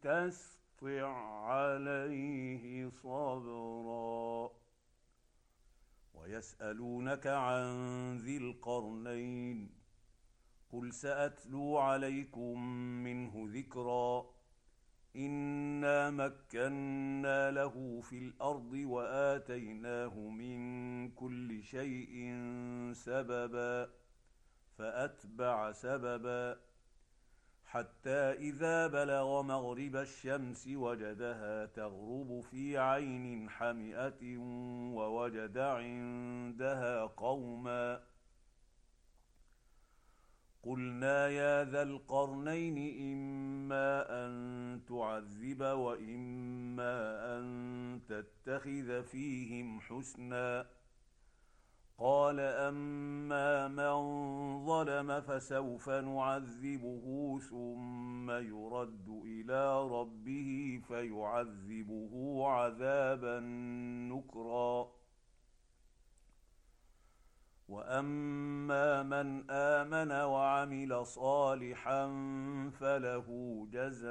تستطع عليه صبرا. ويسألونك عن ذي القرنين قل سأتلو عليكم منه ذكرا. إنا مكنا له في الأرض وآتيناه من كل شيء سببا فأتبع سببا حتى إذا بلغ مغرب الشمس وجدها تغرب في عين حمئة ووجد عندها قوما. قلنا يا ذا القرنين إما أن تعذب وإما أن تتخذ فيهم حسنا. قال أما من ظلم فسوف نعذبه ثم يرد إلى ربه فيعذبه عذابا نكرا. وأما من آمن وعمل صالحا فله جزاء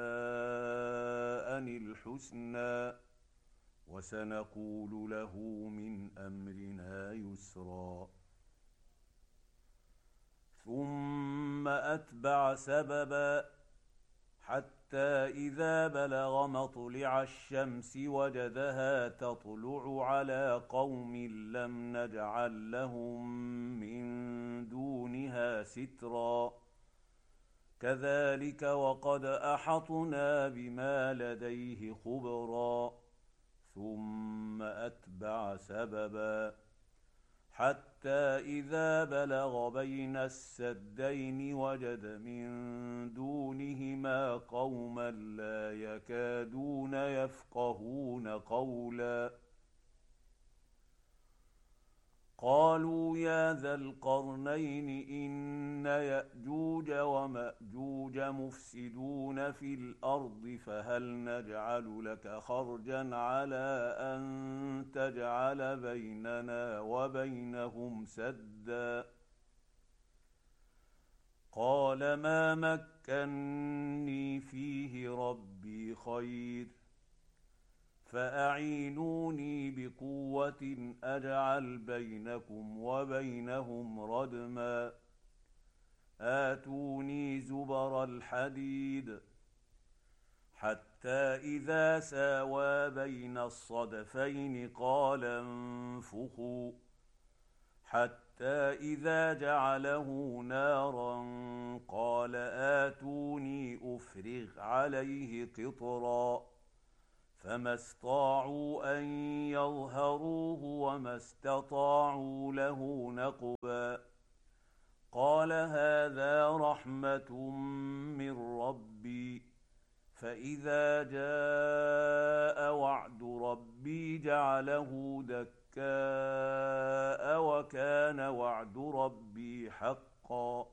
الحسنى وسنقول له من أمرنا يسرا. ثم أتبع سببا حتى إذا بلغ مطلع الشمس وجدها تطلع على قوم لم نجعل لهم من دونها سترا. كذلك وقد أحطنا بما لديه خبرا. ثم أتبع سببا حتى إذا بلغ بين السدين وجد من دونهما قوما لا يكادون يفقهون قولا. قالوا يا ذا القرنين إن يأجوج ومأجوج مفسدون في الأرض فهل نجعل لك خرجا على أن تجعل بيننا وبينهم سدا. قال ما مكني فيه ربي خير فأعينوني بقوة أجعل بينكم وبينهم ردما. آتوني زبر الحديد حتى إذا ساوى بين الصدفين قال انفخوا حتى إذا جعله نارا قال آتوني أفرغ عليه قطرا. فما استطاعوا أن يظهروه وما استطاعوا له نقبا. قال هذا رحمة من ربي فإذا جاء وعد ربي جعله دكاء وكان وعد ربي حقا.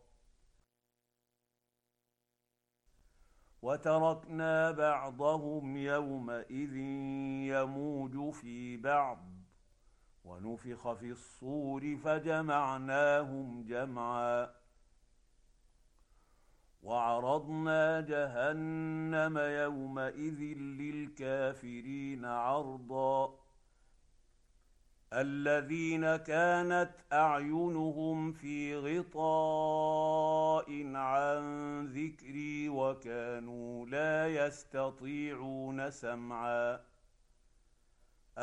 وتركنا بعضهم يومئذ يموج في بعض ونفخ في الصور فجمعناهم جمعا. وعرضنا جهنم يومئذ للكافرين عرضا. الذين كانت أعينهم في غطاء عن ذكري وكانوا لا يستطيعون سمعا.